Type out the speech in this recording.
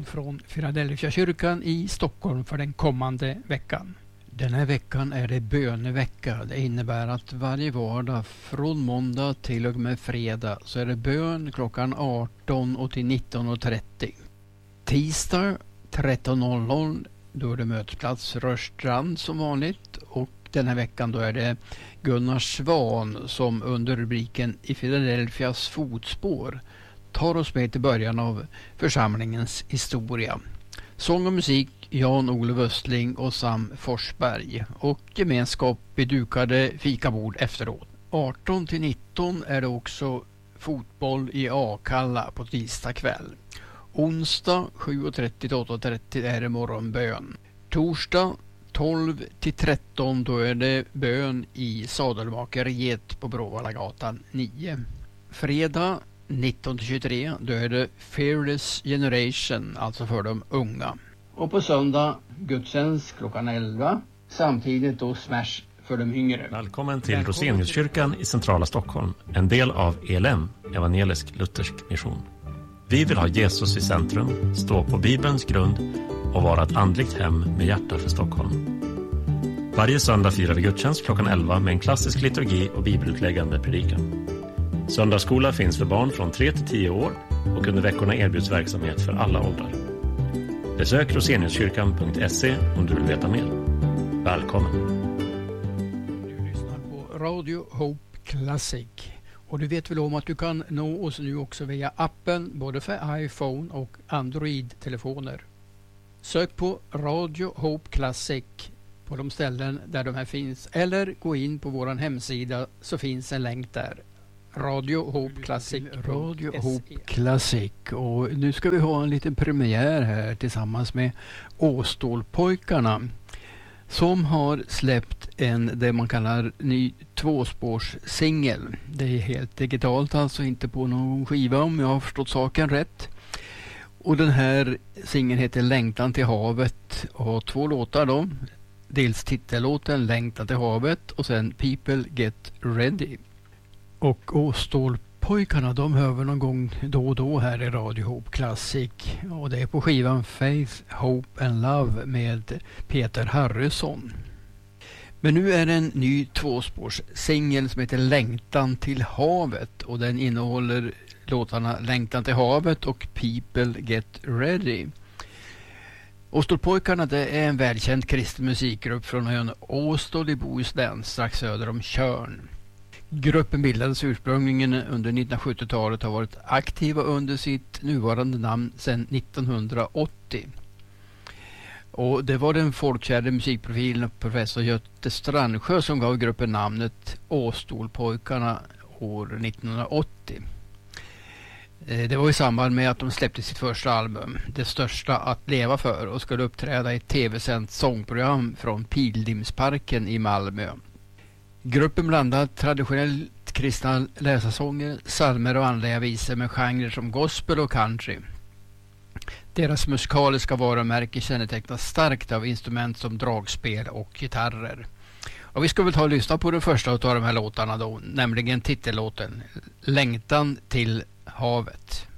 information från Philadelphia kyrkan i Stockholm för den kommande veckan. Den här veckan är det bönevecka. Det innebär att varje vardag från måndag till och med fredag så är det bön klockan 18 och till 19.30. Tisdag 13.00 då är det mötesplats Rörstrand som vanligt, och den här veckan då är det Gunnar Svan som under rubriken I Philadelphias fotspår tar oss med till början av församlingens historia. Sång och musik Jan-Olof Östling och Sam Forsberg, och gemenskap vid dukade fikabord efteråt. 18 till 19 är det också fotboll i Akalla på tisdag kväll. Onsdag 7.30 till 8.30 är det morgonbön. Torsdag 12 till 13 då är det bön i Sadelmakeriet på Bråvallagatan 9. Fredag 19 till 23 då är det Fearless Generation, alltså för de unga. Och på söndag gudstjänst klockan 11, samtidigt då Smash för de yngre. Välkommen till Roseniuskyrkan i centrala Stockholm, en del av ELM, evangelisk luthersk mission. Vi vill ha Jesus i centrum, stå på Bibelns grund och vara ett andligt hem med hjärta för Stockholm. Varje söndag firar vi gudstjänst klockan 11 med en klassisk liturgi och bibelutläggande predikan. Söndagsskola finns för barn från 3 till 10 år och under veckorna erbjuds verksamhet för alla åldrar. Besök roseniuskyrkan.se om du vill veta mer. Välkommen! Du lyssnar på Radio Hope Classic. Och du vet väl om att du kan nå oss nu också via appen både för iPhone och Android-telefoner. Sök på Radio Hope Classic på de ställen där de här finns, eller gå in på våran hemsida så finns en länk där. Radio Hope Classic. Radio Hope Classic. Och nu ska vi ha en liten premiär här tillsammans med Åstålpojkarna som har släppt det man kallar ny tvåspårssingel. Det är helt digitalt, alltså inte på någon skiva om jag har förstått saken rätt. Och den här singeln heter Längtan till havet och har 2 låtar då. Dels titellåten Längtan till havet och sen People Get Ready. Och Åstålpojkarna, de hör vi någon gång då och då här i Radio Hope Classic. Och det är på skivan Faith, Hope and Love med Peter Harrison. Men nu är det en ny tvåspårssingel som heter Längtan till havet. Och den innehåller låtarna Längtan till havet och People Get Ready. Åstålpojkarna, det är en välkänd kristen musikgrupp från ön Åstål i Bohuslän strax söder om Tjörn. Gruppen bildades ursprungligen under 1970-talet och har varit aktiva under sitt nuvarande namn sedan 1980. Och det var den folkkära musikprofilen professor Göte Strandsjö som gav gruppen namnet Åstålpojkarna år 1980. Det var i samband med att de släppte sitt första album, Det största att leva för, och skulle uppträda i ett tv-sänt sångprogram från Pilgrimsparken i Malmö. Gruppen blandar traditionellt kristna läsarsånger, psalmer och andliga visor med genrer som gospel och country. Deras musikaliska varumärke kännetecknas starkt av instrument som dragspel och gitarrer. Och vi ska väl ta och lyssna på den första av de här låtarna då, nämligen titellåten Längtan till havet.